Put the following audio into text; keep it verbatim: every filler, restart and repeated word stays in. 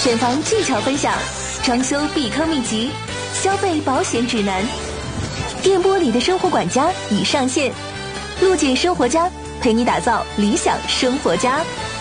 选房技巧分享，装修避坑秘籍，消费保险指南。电波里的生活管家已上线，陆姐生活家陪你打造理想生活家。